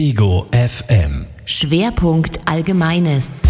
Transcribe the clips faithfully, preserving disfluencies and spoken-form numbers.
Ego F M. Schwerpunkt Allgemeines.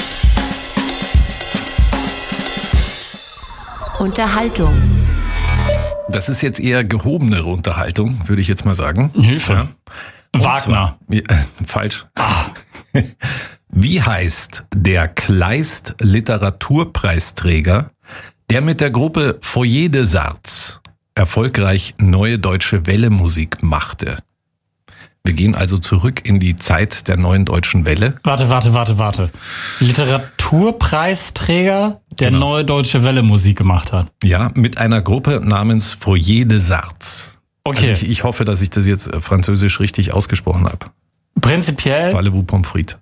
Unterhaltung. Das ist jetzt eher gehobenere Unterhaltung, würde ich jetzt mal sagen. Hilfe. Ja. Wagner. Zwar, äh, falsch. Ah. Wie heißt der Kleist Literaturpreisträger, der mit der Gruppe Foyer des Arts erfolgreich Neue Deutsche Welle Musik machte? Wir gehen also zurück in die Zeit der Neuen Deutschen Welle. Warte, warte, warte, warte. Literaturpreisträger, der Genau. Neue Deutsche Welle Musik gemacht hat. Ja, mit einer Gruppe namens Foyer des Arts. Okay. Also ich, ich hoffe, dass ich das jetzt französisch richtig ausgesprochen habe. Prinzipiell. Parlez-vous Pommes frites?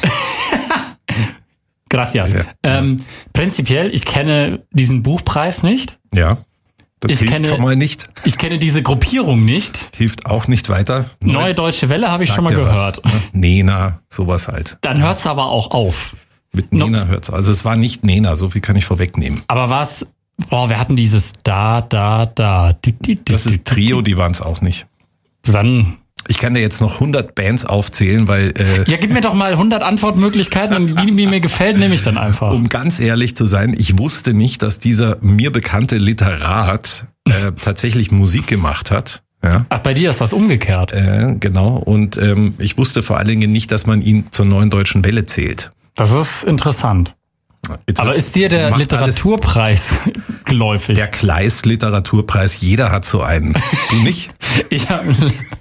Gracias. Ja. Ähm, prinzipiell, ich kenne diesen Buchpreis nicht. Ja, das Ich hilft kenne- schon mal nicht. Ich kenne diese Gruppierung nicht. Hilft auch nicht weiter. Neue Deutsche Welle habe ich Sagt schon mal ja gehört. Was, ne? Nena, sowas halt. Dann hört's aber auch auf. Mit No. Nena hört's. Also es war nicht Nena, so viel kann ich vorwegnehmen. Aber was? Boah, wir hatten dieses da, da, da. Di, di, di, Das di, ist Trio, die waren es auch nicht. Dann. Ich kann dir jetzt noch hundert Bands aufzählen, weil, äh, Ja, gib mir doch mal hundert Antwortmöglichkeiten und die, die mir gefällt, nehme ich dann einfach. um ganz ehrlich zu sein, ich wusste nicht, dass dieser mir bekannte Literat äh, tatsächlich Musik gemacht hat. Ja, Ach, bei dir ist das umgekehrt. äh, genau. Und ähm, ich wusste vor allen Dingen nicht, dass man ihn zur Neuen Deutschen Welle zählt. Das ist interessant. Jetzt Aber wird's- ist dir der macht Literaturpreis geläufig? Der Kleist Literaturpreis, jeder hat so einen. Du nicht? Ich habe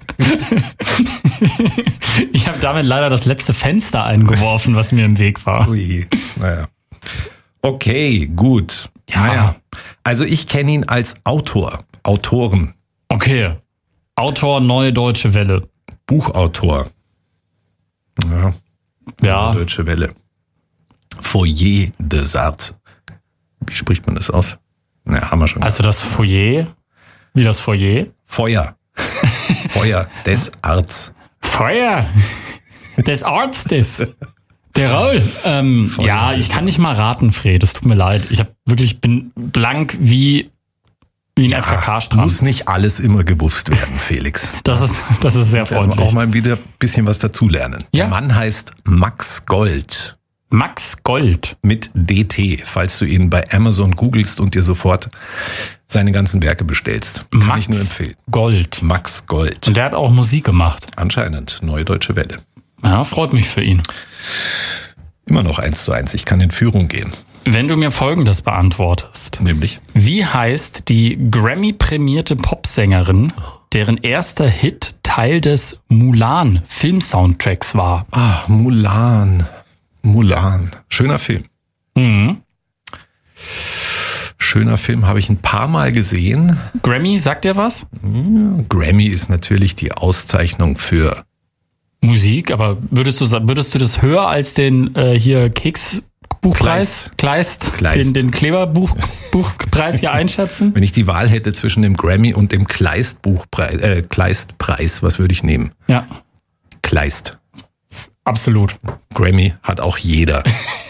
ich hab damit leider das letzte Fenster eingeworfen, was mir im Weg war. Ui, naja. Okay, gut. Ja. Naja. Also ich kenne ihn als Autor, Autoren, Okay. Autor Neue Deutsche Welle. Buchautor. Ja, Ja. Deutsche Welle. Foyer des Arts. Wie spricht man das aus? Na, haben wir schon. Also das Foyer. Wie das Foyer? Feuer. Feuer des Arts. Feuer des Arztes. Der Raul. Ähm, Feuer ja, des ich kann nicht mal raten, Fred. Es tut mir leid. Ich hab wirklich bin blank wie, wie ein F K K-Strand. Muss nicht alles immer gewusst werden, Felix. Das ist, das ist sehr Wir werden freundlich. auch mal wieder ein bisschen was dazulernen. Ja. Der Mann heißt Max Gold. Max Gold. Mit D T, falls du ihn bei Amazon googelst und dir sofort seine ganzen Werke bestellst. Kann Max ich nur empfehlen. Gold. Max Gold. Und der hat auch Musik gemacht. Anscheinend, Neue Deutsche Welle. Ja, freut mich für ihn. Immer noch eins zu eins. Ich kann in Führung gehen. Wenn du mir Folgendes beantwortest. Nämlich? Wie heißt die Grammy-prämierte Popsängerin, deren erster Hit Teil des Mulan-Film-Soundtracks war? Ah, Mulan. Mulan. Schöner Film. Mhm. Schöner Film, habe ich ein paar Mal gesehen. Grammy, sagt dir was? Grammy ist natürlich die Auszeichnung für... Musik, aber würdest du sa- würdest du das höher als den äh, hier Keks-Buchpreis? Kleist. Kleist. Den, den Kleberbuchpreis hier einschätzen? Wenn ich die Wahl hätte zwischen dem Grammy und dem Kleist-Buchpreis, äh, Kleist-Preis, was würde ich nehmen? Ja, Kleist. absolut. Grammy hat auch jeder.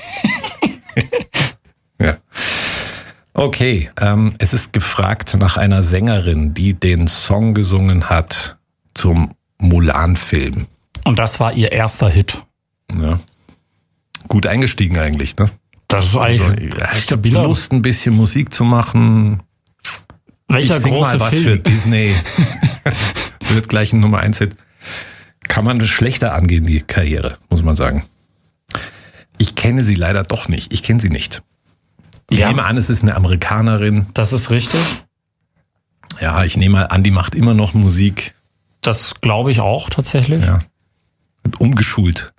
Ja. Okay, ähm, es ist gefragt nach einer Sängerin, die den Song gesungen hat zum Mulan-Film. Und das war ihr erster Hit. Ja. Gut eingestiegen eigentlich, ne? Das ist eigentlich Also, ein ja, ich hab stabiler. Lust, ein bisschen Musik zu machen. Welcher ich sing große mal was für Film? Disney. Wird gleich ein Nummer eins Hit. Kann man das schlechter angehen, die Karriere, muss man sagen. Ich kenne sie leider doch nicht. Ich kenne sie nicht. Ich Ja. nehme an, es ist eine Amerikanerin. Das ist richtig. Ja, ich nehme mal an, die macht immer noch Musik. Das glaube ich auch tatsächlich. Ja. Wird umgeschult.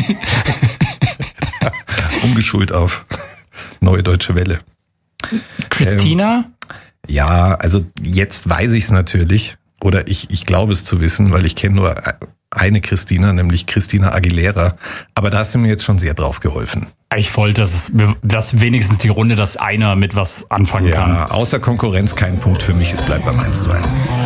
umgeschult auf Neue Deutsche Welle. Christina? Ja, also jetzt weiß ich es natürlich. Oder ich, ich glaube es zu wissen, weil ich kenne nur eine Christina, nämlich Christina Aguilera. Aber da hast du mir jetzt schon sehr drauf geholfen. Ich wollte, dass, es, dass wenigstens die Runde, dass einer mit was anfangen kann. Ja, außer Konkurrenz kein Punkt für mich. Es bleibt beim eins zu eins.